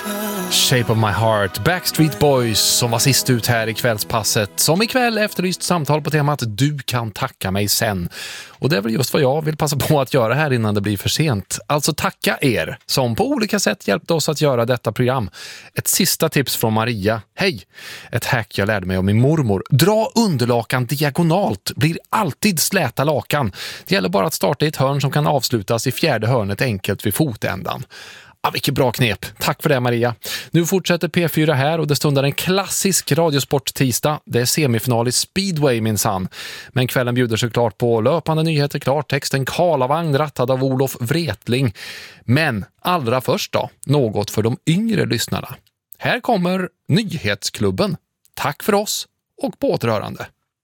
Shape of my heart, Backstreet Boys som var sist ut här i kvällspasset, som ikväll efterlyst samtal på temat Du kan tacka mig sen. Och det är väl just vad jag vill passa på att göra här innan det blir för sent. Alltså tacka er som på olika sätt hjälpte oss att göra detta program. Ett sista tips från Maria. Hej! Ett hack jag lärde mig av min mormor. Dra underlakan diagonalt, blir alltid släta lakan. Det gäller bara att starta i ett hörn som kan avslutas i fjärde hörnet enkelt vid fotändan. Ja, vilket bra knep. Tack för det, Maria. Nu fortsätter P4 här och det stundar en klassisk radiosport-tisdag. Det är semifinal i Speedway minsann. Men kvällen bjuder såklart på löpande nyheter, klartexten, Karlavagn rattad av Olof Wretling. Men allra först då, något för de yngre lyssnarna. Här kommer Nyhetsklubben. Tack för oss och på återhörande.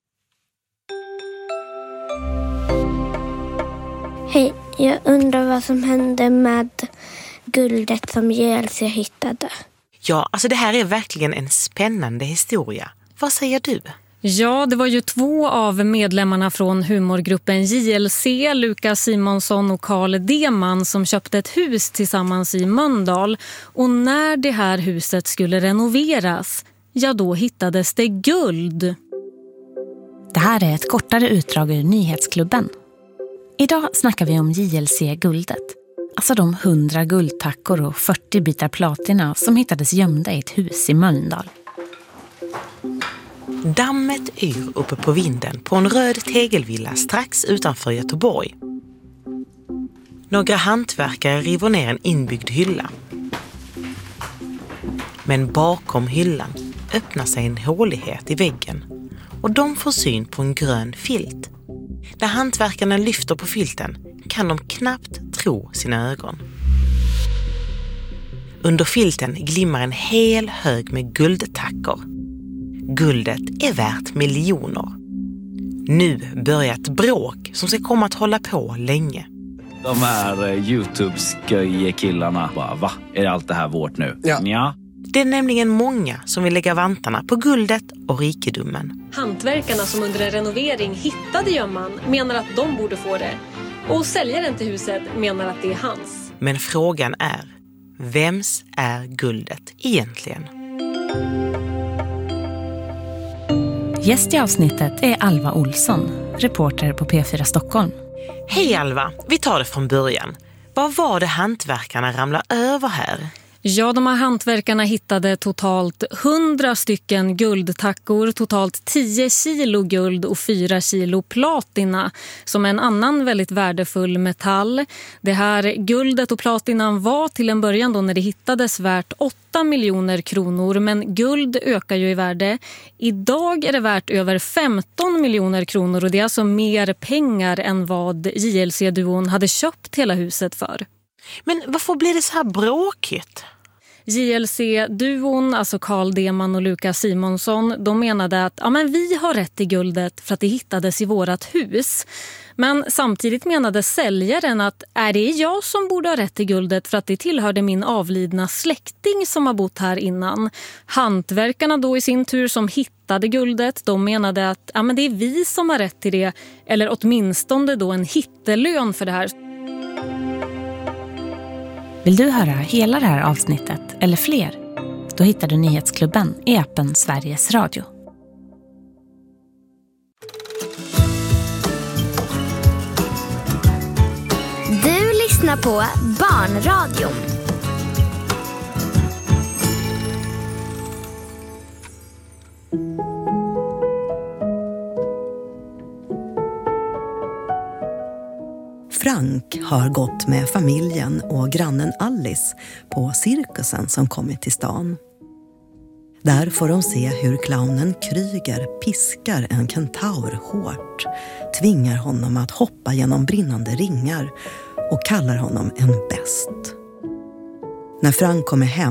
Hej, jag undrar vad som hände med guldet som JLC hittade. Ja, alltså det här är verkligen en spännande historia. Vad säger du? Ja, det var ju 2 av medlemmarna från humorgruppen JLC, Lukas Simonsson och Carl Deman, som köpte ett hus tillsammans i Mölndal. Och när det här huset skulle renoveras, ja då hittades det guld. Det här är ett kortare utdrag ur Nyhetsklubben. Idag snackar vi om JLC-guldet. Alltså de 100 guldtackor och 40 bitar platina som hittades gömda i ett hus i Mölndal. Dammet yr uppe på vinden på en röd tegelvilla strax utanför Göteborg. Några hantverkare river ner en inbyggd hylla. Men bakom hyllan öppnar sig en hålighet i väggen och de får syn på en grön filt. När hantverkarna lyfter på filten kan de knappt tro sina ögon. Under filten glimmar en hel hög med guldtackor. Guldet är värt miljoner. Nu börjar ett bråk som ska komma att hålla på länge. De här YouTube-sköje-killarna bara, va? Är allt det här vårt nu? Ja. Det är nämligen många som vill lägga vantarna på guldet och rikedomen. Hantverkarna som under en renovering hittade gömman menar att de borde få det. Och säljaren till huset menar att det är hans. Men frågan är, vems är guldet egentligen? Gäst i avsnittet är Alva Olsson, reporter på P4 Stockholm. Hej Alva, vi tar det från början. Vad var det hantverkarna ramlade över här? Ja, de här hantverkarna hittade totalt 100 stycken guldtackor, totalt 10 kilo guld och 4 kilo platina, som är en annan väldigt värdefull metall. Det här guldet och platinan var till en början då när det hittades värt 8 miljoner kronor, men guld ökar ju i värde. Idag är det värt över 15 miljoner kronor och det är alltså mer pengar än vad JLC-duon hade köpt hela huset för. Men varför blir det så här bråkigt? JLC-duon, alltså Carl Deman och Lukas Simonsson, de menade att men vi har rätt till guldet för att det hittades i vårat hus. Men samtidigt menade säljaren att är det jag som borde ha rätt till guldet för att det tillhörde min avlidna släkting som har bott här innan. Hantverkarna då i sin tur som hittade guldet, de menade att men det är vi som har rätt till det, eller åtminstone då en hittelön för det här. Vill du höra hela det här avsnittet eller fler? Då hittar du Nyhetsklubben i appen Sveriges Radio. Du lyssnar på Barnradion. Frank har gått med familjen och grannen Alice på cirkusen som kommit till stan. Där får de se hur clownen Kryger piskar en kentaur hårt, tvingar honom att hoppa genom brinnande ringar och kallar honom en bäst. När Frank kommer hem